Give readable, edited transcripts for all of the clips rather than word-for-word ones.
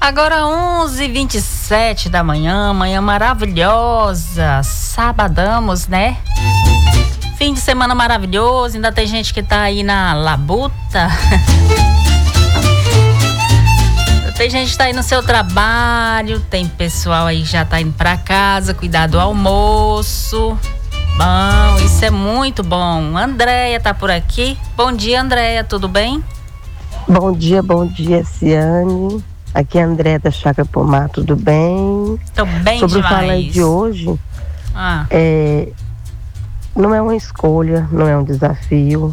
Agora 11h27 da manhã, manhã maravilhosa, sabadamos, né? Fim de semana maravilhoso, ainda tem gente que tá aí na labuta. Tem gente que tá aí no seu trabalho, tem pessoal aí que já tá indo pra casa, cuidar do almoço. Bom, isso é muito bom. Andréia tá por aqui. Bom dia, Andréia, tudo bem? Bom dia, Ciane. Aqui é a Andréia da Chácara Pomar, tudo bem? Tô bem Sobre demais. o falar de hoje, não é uma escolha, não é um desafio.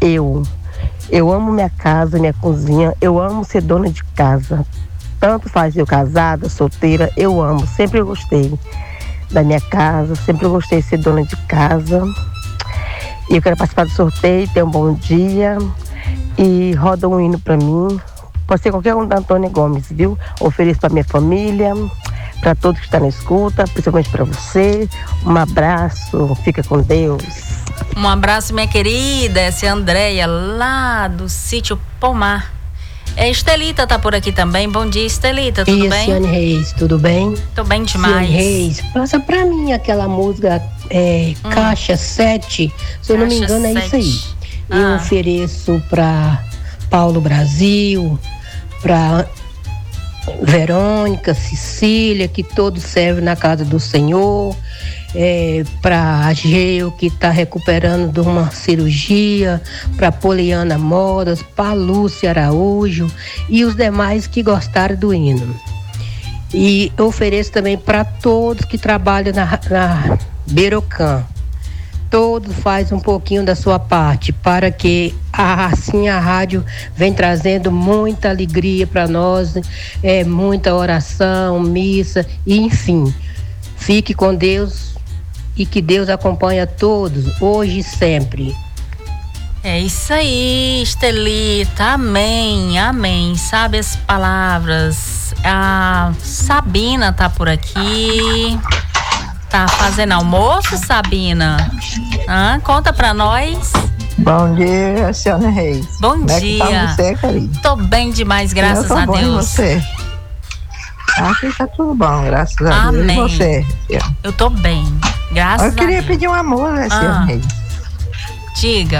Eu amo minha casa, minha cozinha, eu amo ser dona de casa. Tanto faz eu casada, solteira, eu amo, sempre gostei da minha casa, sempre gostei de ser dona de casa. E eu quero participar do sorteio, ter um bom dia e roda um hino pra mim. Pode ser qualquer um da Antônia Gomes, viu? Ofereço pra minha família, pra todos que estão na escuta, principalmente pra você. Um abraço, fica com Deus. Um abraço, minha querida, essa é a Andréia, lá do sítio Pomar. Estelita tá por aqui também. Bom dia, Estelita, tudo bem? Ciane Reis, tudo bem? Tô bem demais. Ciane Reis, passa pra mim aquela música Caixa 7, se eu não me engano é isso aí. Eu ofereço pra Paulo Brasil, pra Verônica, Cecília, que todos servem na casa do Senhor, para Geu, que está recuperando de uma cirurgia, para Poliana Moras, para Lúcia Araújo e os demais que gostaram do hino. E eu ofereço também para todos que trabalham na Beirocam. Todos fazem um pouquinho da sua parte para que assim a rádio vem trazendo muita alegria para nós, muita oração, missa, e enfim. Fique com Deus e que Deus acompanhe a todos, hoje e sempre. É isso aí, Estelita, amém, amém. Sabe as palavras? A Sabina tá por aqui. Tá fazendo almoço, Sabina? Conta pra nós. Bom dia, Ciane Reis. Bom dia. dia. Como é que tá você, querido? Tô bem demais, graças a Deus. E você? Aqui tá tudo bom, graças a Deus. Amém. E você, Ciane? Eu tô bem, graças a Deus. Eu queria pedir um amor, né, Ciane Reis? Diga.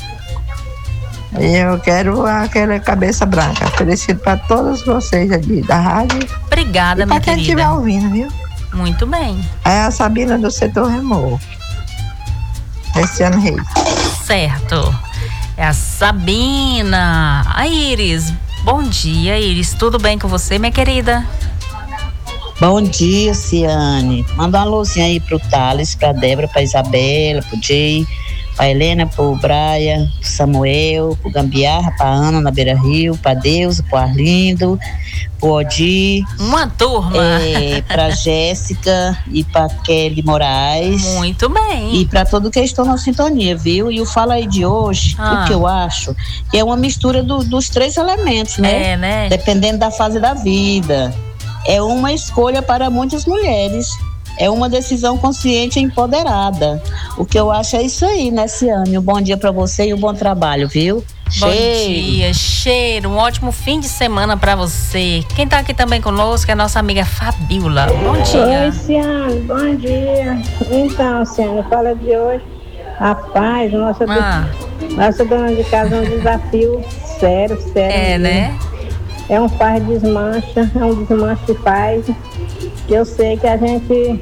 Eu quero aquela cabeça branca, oferecido pra todos vocês ali da rádio. Obrigada, minha querida. E pra quem estiver ouvindo, viu? Muito bem. É a Sabina do setor Remor. Ciane Reis. Certo. É a Sabina. A Iris. Bom dia, Iris. Tudo bem com você, minha querida? Bom dia, Ciane. Manda uma luzinha aí pro Thales, pra Débora, pra Isabela, pro Jay, pra Helena, pro Braia, pro Samuel, pro Gambiarra, pra Ana na Beira Rio, pra Deus, pro Arlindo, pro Odi. Uma turma. Pra Jéssica e pra Kelly Moraes. Muito bem. E pra todos que estão na sintonia, viu? E o Fala Aí de hoje, o que eu acho, que é uma mistura dos três elementos, né? Né? Dependendo da fase da vida. É uma escolha para muitas mulheres. É uma decisão consciente e empoderada. O que eu acho é isso aí, né, Ciane? Um bom dia para você e um bom trabalho, viu? Bom dia, cheiro. Um ótimo fim de semana para você. Quem tá aqui também conosco é a nossa amiga Fabiola. Bom dia. Oi, Ciane. Bom dia. Então, Ciane, fala de hoje. Rapaz, nossa dona de casa é um desafio sério. Né? É um faz desmancha, é um desmanche que faz. Eu sei que a gente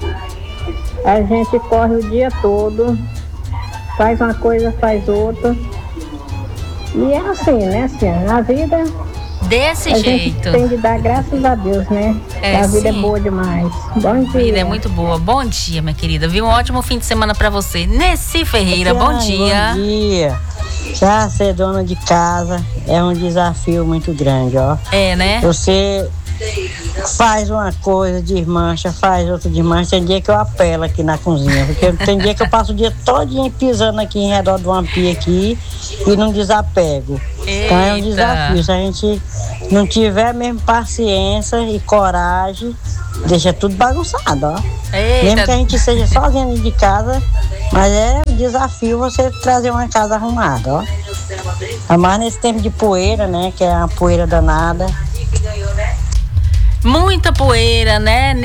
corre o dia todo, faz uma coisa, faz outra. E é assim, né, Ciane? A vida desse a jeito. Gente tem de dar graças a Deus, né? A vida é boa demais. Bom dia. A vida é muito boa. Bom dia, minha querida. Viu? Um ótimo fim de semana pra você. Nessi Ferreira, bom dia. Bom dia. Já ser dona de casa é um desafio muito grande, ó. Né? Você faz uma coisa, desmancha, faz outra desmancha. Tem dia que eu apelo aqui na cozinha, porque tem dia que eu passo o dia todinho pisando aqui em redor de uma pia aqui e não desapego. Então é um desafio. Se a gente não tiver mesmo paciência e coragem, deixa tudo bagunçado, ó. Mesmo que a gente seja sozinho dentro de casa, mas é um desafio você trazer uma casa arrumada, ó. Mas nesse tempo de poeira, né, que é uma poeira danada. Muita poeira, né?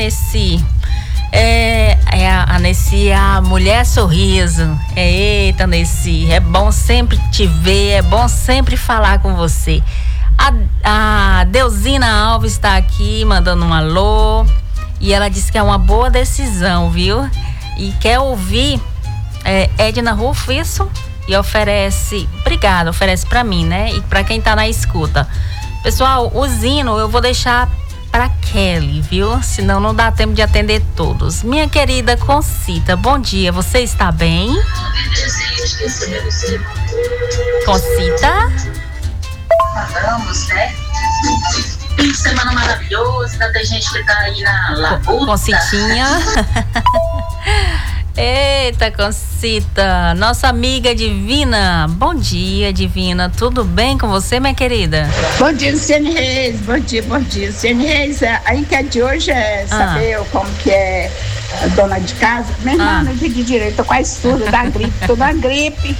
A Nessi, a mulher sorriso. Eita, Nessi, é bom sempre te ver, é bom sempre falar com você. A Deusina Alves está aqui mandando um alô e ela disse que é uma boa decisão, viu? E quer ouvir Edna Rufo, isso? E oferece pra mim, né? E pra quem tá na escuta. Pessoal, o Zino eu vou deixar pra Kelly, viu? Senão não dá tempo de atender todos. Minha querida Concita, bom dia, você está bem? Concita? Vamos, né? Fim de semana maravilhoso, ainda tem gente que tá aí na labuta. Concitinha. Eita, Concita, nossa amiga Divina. Bom dia, Divina. Tudo bem com você, minha querida? Bom dia, Luciane Reis. Bom dia. Luciane Reis, a enquete de hoje é saber como que é a dona de casa. Minha irmã, não entendi direito, tô quase tudo da gripe, tô na gripe.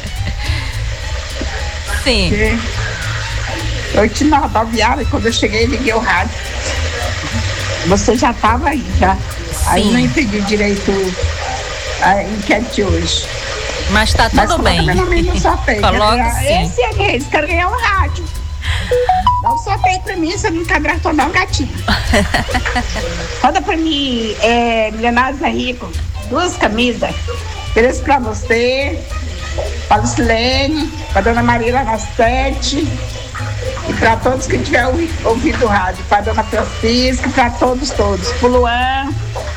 Sim. Eu tinha na rodoviária e quando eu cheguei, liguei o rádio. Você já estava aí, já. Sim. Aí não entendi direito a enquete hoje. Mas tá tudo bem. Meu nome no sorteio. Coloca sim. Esse é Reis, quero ganhar um rádio. Dá um sorteio pra mim, você não tá gratando não, gatinho. Roda pra mim, Milionários é Rico, 2 camisas. Ofereço pra você, pra Lucilene, pra Dona Maria lá na 7. E para todos que tiver ouvido o rádio, para a dona Francisca, para todos, pro Luan,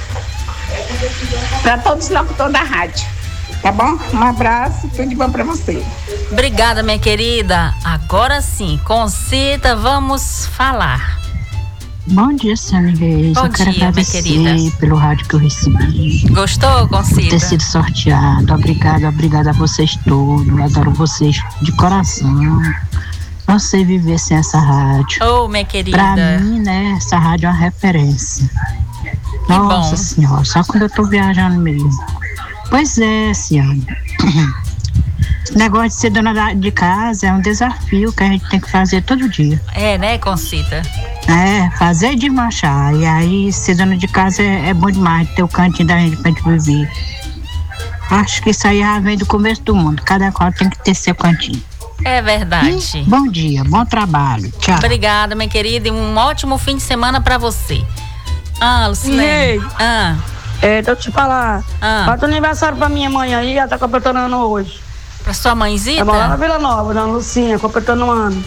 para todos os locutores da rádio. Tá bom? Um abraço, tudo de bom para você. Obrigada, minha querida. Agora sim, Concita, vamos falar. Bom dia, Luciane Reis. Bom eu quero dia, agradecer minha querida. pelo rádio que eu recebi. Gostou, Concita? Por ter sido sorteado. Obrigada a vocês todos. Eu adoro vocês de coração. Não sei viver sem essa rádio. Oh, minha querida. Pra mim, né, essa rádio é uma referência. Que Nossa bom. Senhora, só quando eu tô viajando mesmo. Pois é, Ciane. Esse negócio de ser dona de casa é um desafio que a gente tem que fazer todo dia. É, né, Concita? Fazer e desmanchar. E aí, ser dona de casa é bom demais, ter o cantinho da gente pra gente viver. Acho que isso aí já vem do começo do mundo. Cada qual tem que ter seu cantinho. É verdade. E bom dia, bom trabalho. Tchau. Obrigada, minha querida, e um ótimo fim de semana pra você. Lucilene. Deixa eu te falar. Bota o aniversário pra minha mãe aí, ela tá completando ano hoje. Pra sua mãezita? Ela mora na Vila Nova, dona Lucinha, completando um ano.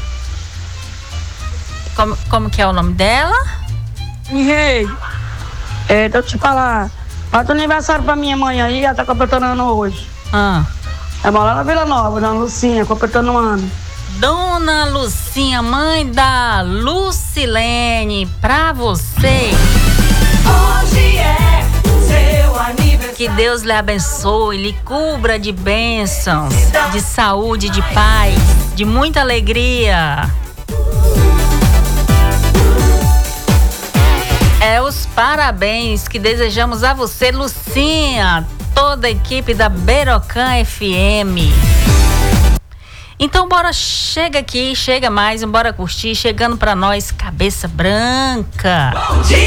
Como que é o nome dela? Deixa eu te falar. Bota o aniversário pra minha mãe aí, ela tá completando ano hoje. Ela mora na Vila Nova, dona Lucinha, completando um ano. Dona Lucinha, mãe da Lucilene, pra você. Hoje é seu aniversário. Que Deus lhe abençoe, lhe cubra de bênçãos, de saúde, de paz, de muita alegria. Os parabéns que desejamos a você, Lucinha, toda a equipe da Berocan FM. Então bora, chega aqui, chega mais, bora curtir, chegando pra nós, Cabeça Branca.